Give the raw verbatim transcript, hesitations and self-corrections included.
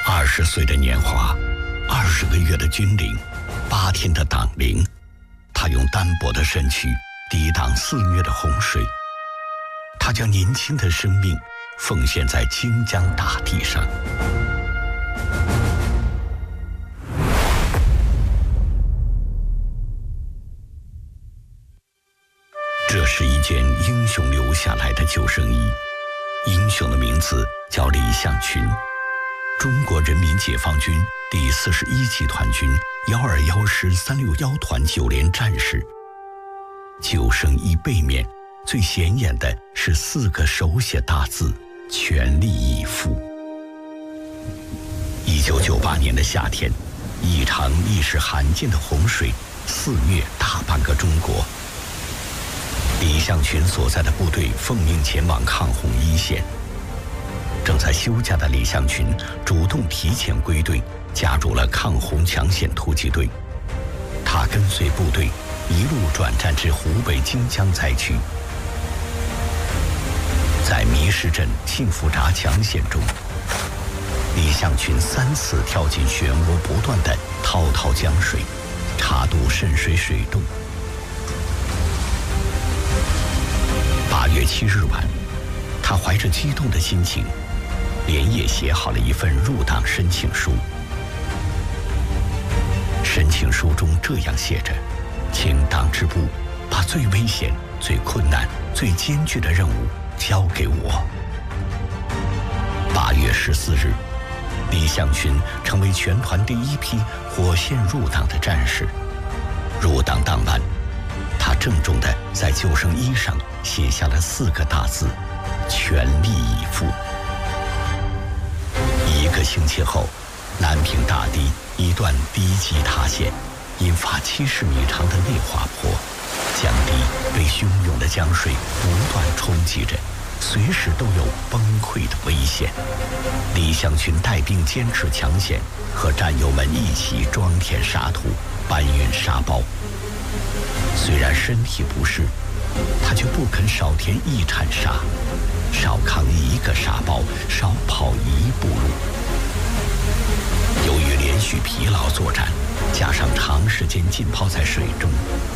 二十岁的年华，二十个月的军龄，八天的党龄，他用单薄的身躯抵挡肆虐的洪水，他将年轻的生命奉献在荆江大地上。这是一件英雄留下来的救生衣，英雄的名字叫李向群，中国人民解放军第四十一集团军幺二幺师三六幺团九连战士。救生衣背面最显眼的是四个手写大字：全力以赴。一九九八年的夏天，一场历史罕见的洪水肆虐大半个中国。李向群所在的部队奉命前往抗洪一线。正在休假的李向群主动提前归队，加入了抗洪抢险突击队。他跟随部队一路转战至湖北荆江灾区。在迷失镇幸福闸抢险中，李向群三次跳进漩涡不断的滔滔江水，插渡渗水水洞。八月七日晚，他怀着激动的心情，连夜写好了一份入党申请书。申请书中这样写着：请党支部把最危险、最困难、最艰巨的任务交给我。八月十四日，李向群成为全团第一批火线入党的战士。入党当晚，他郑重地在救生衣上写下了四个大字：全力以赴。一个星期后，南平大堤一段堤基塌陷，引发七十米长的内滑坡，江堤被汹涌的江水不断冲击着，随时都有崩溃的危险。李向群带兵坚持抢险，和战友们一起装填沙土，搬运沙包。虽然身体不适，他却不肯少填一铲沙，少扛一个沙包，少跑一步路。由于连续疲劳作战，加上长时间浸泡在水中，